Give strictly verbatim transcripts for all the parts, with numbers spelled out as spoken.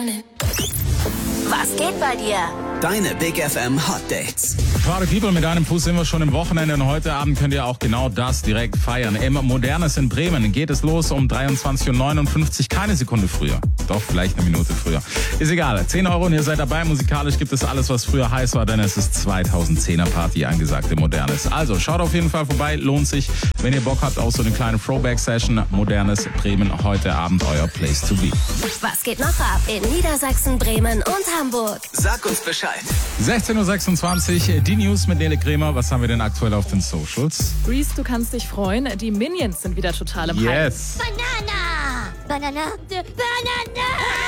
Was geht bei dir? Deine Big F M Hot Dates. Party People, mit einem Fuß sind wir schon im Wochenende und heute Abend könnt ihr auch genau das direkt feiern. Im Modernes in Bremen geht es los um dreiundzwanzig Uhr neunundfünfzig, keine Sekunde früher. Doch, vielleicht eine Minute früher. Ist egal, zehn Euro und ihr seid dabei. Musikalisch gibt es alles, was früher heiß war, denn es ist zweitausendzehner Party angesagt im Modernes. Also schaut auf jeden Fall vorbei, lohnt sich, wenn ihr Bock habt auf so eine kleine Throwback-Session. Modernes Bremen, heute Abend euer Place to be. Was geht noch ab in Niedersachsen, Bremen und Hamburg? Sag uns Bescheid. sechzehn Uhr sechsundzwanzig, die News mit Nele Kremer. Was haben wir denn aktuell auf den Socials? Reese, du kannst dich freuen. Die Minions sind wieder total im Hype. Yes. Banana! Banana! Banana!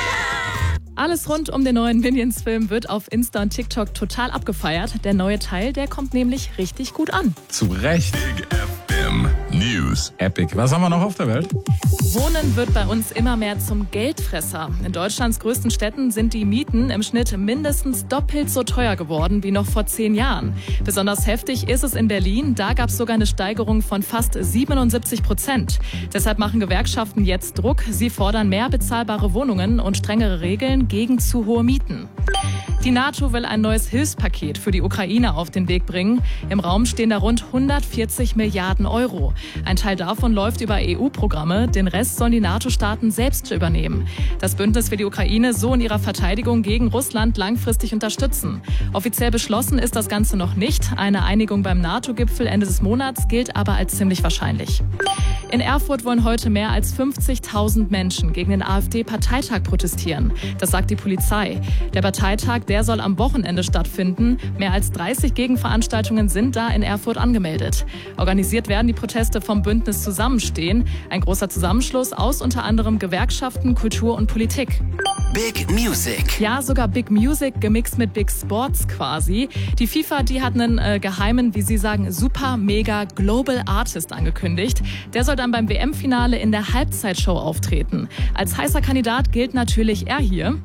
Alles rund um den neuen Minions-Film wird auf Insta und TikTok total abgefeiert. Der neue Teil, der kommt nämlich richtig gut an. Zu Recht. Big F M News. Epic. Was haben wir noch auf der Welt? Wohnen wird bei uns immer mehr zum Geldfresser. In Deutschlands größten Städten sind die Mieten im Schnitt mindestens doppelt so teuer geworden wie noch vor zehn Jahren. Besonders heftig ist es in Berlin. Da gab es sogar eine Steigerung von fast siebenundsiebzig Prozent. Deshalb machen Gewerkschaften jetzt Druck. Sie fordern mehr bezahlbare Wohnungen und strengere Regeln gegen zu hohe Mieten. Die NATO will ein neues Hilfspaket für die Ukraine auf den Weg bringen. Im Raum stehen da rund hundertvierzig Milliarden Euro. Ein Teil davon läuft über E U-Programme, den Rest sollen die NATO-Staaten selbst übernehmen. Das Bündnis will die Ukraine so in ihrer Verteidigung gegen Russland langfristig unterstützen. Offiziell beschlossen ist das Ganze noch nicht. Eine Einigung beim NATO-Gipfel Ende des Monats gilt aber als ziemlich wahrscheinlich. In Erfurt wollen heute mehr als fünfzigtausend Menschen gegen den AfD-Parteitag protestieren. Das sagt die Polizei. Der Parteitag, der soll am Wochenende stattfinden. Mehr als dreißig Gegenveranstaltungen sind da in Erfurt angemeldet. Organisiert werden die Proteste vom Bündnis Zusammenstehen. Ein großer Zusammenschluss aus unter anderem Gewerkschaften, Kultur und Politik. Big Music. Ja, sogar Big Music gemixt mit Big Sports quasi. Die FIFA, die hat einen äh, geheimen, wie sie sagen, super mega Global Artist angekündigt. Der soll dann beim W M-Finale in der Halbzeitshow auftreten. Als heißer Kandidat gilt natürlich er hier.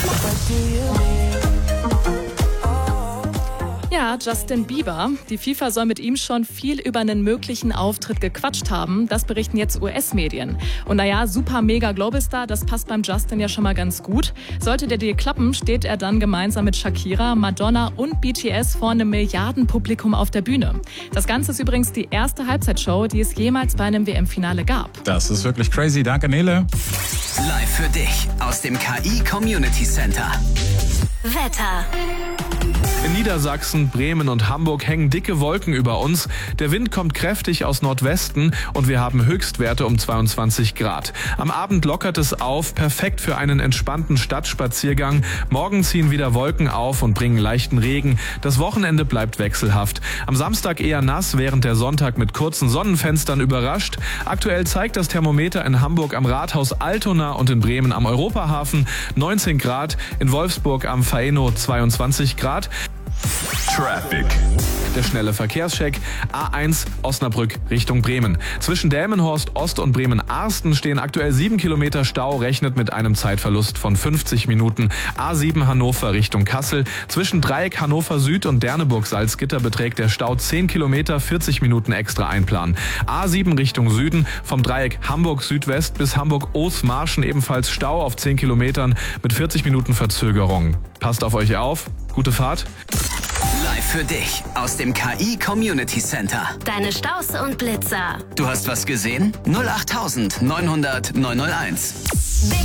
Ja, Justin Bieber. Die FIFA soll mit ihm schon viel über einen möglichen Auftritt gequatscht haben. Das berichten jetzt U S-Medien. Und naja, super mega Globalstar, das passt beim Justin ja schon mal ganz gut. Sollte der Deal klappen, steht er dann gemeinsam mit Shakira, Madonna und B T S vor einem Milliardenpublikum auf der Bühne. Das Ganze ist übrigens die erste Halbzeitshow, die es jemals bei einem W M-Finale gab. Das ist wirklich crazy. Danke, Nele. Live für dich aus dem K I Community Center. Wetter. In Niedersachsen, Bremen und Hamburg hängen dicke Wolken über uns. Der Wind kommt kräftig aus Nordwesten und wir haben Höchstwerte um zweiundzwanzig Grad. Am Abend lockert es auf, perfekt für einen entspannten Stadtspaziergang. Morgen ziehen wieder Wolken auf und bringen leichten Regen. Das Wochenende bleibt wechselhaft. Am Samstag eher nass, während der Sonntag mit kurzen Sonnenfenstern überrascht. Aktuell zeigt das Thermometer in Hamburg am Rathaus Altona und in Bremen am Europahafen neunzehn Grad, in Wolfsburg am Faeno zweiundzwanzig Grad. Traffic. Der schnelle Verkehrscheck. A eins Osnabrück Richtung Bremen. Zwischen Delmenhorst Ost und Bremen-Arsten stehen aktuell sieben Kilometer Stau, rechnet mit einem Zeitverlust von fünfzig Minuten. A sieben Hannover Richtung Kassel. Zwischen Dreieck Hannover Süd und Derneburg-Salzgitter beträgt der Stau zehn Kilometer, vierzig Minuten extra einplanen. A sieben Richtung Süden. Vom Dreieck Hamburg Südwest bis Hamburg-Oos-Marschen ebenfalls Stau auf zehn Kilometern mit vierzig Minuten Verzögerung. Passt auf euch auf. Gute Fahrt. Live für dich aus dem K I Community Center. Deine Staus und Blitzer. Du hast was gesehen? null acht neun null null neun null eins. Big